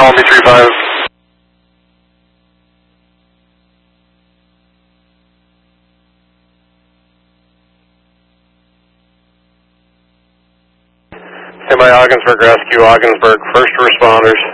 Allen B35. Stand by Ogdensburg Rescue, Ogdensburg, first responders.